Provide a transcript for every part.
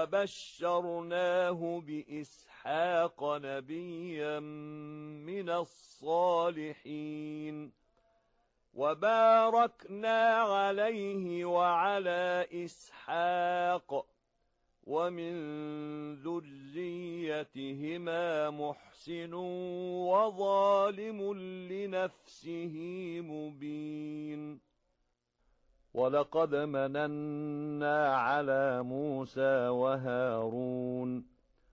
فبشرناه بإسحاق نبيا من الصالحين وباركنا عليه وعلى إسحاق ومن ذريتهما محسن وظالم لنفسه مبين ولقد مننا على موسى وهارون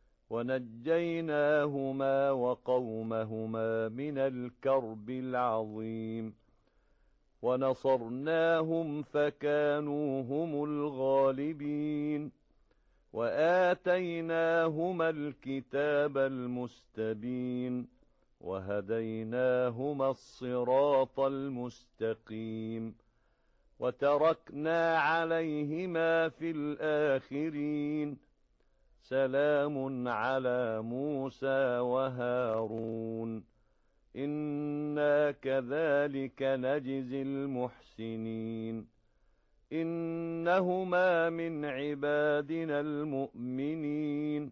ونجيناهما وقومهما من الكرب العظيم ونصرناهم فكانوا هم الغالبين وآتيناهما الكتاب المستبين وهديناهما الصراط المستقيم وتركنا عليهما في الآخرين سلام على موسى وهارون إنا كذلك نجزي المحسنين إنهما من عبادنا المؤمنين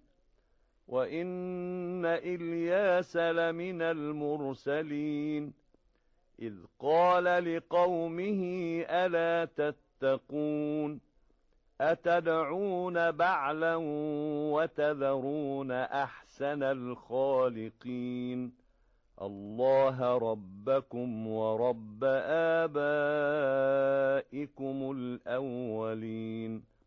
وإن إلياس لمن المرسلين إذ قال لقومه ألا تتقون أتدعون بعلا وتذرون أحسن الخالقين الله ربكم ورب آبائكم الأولين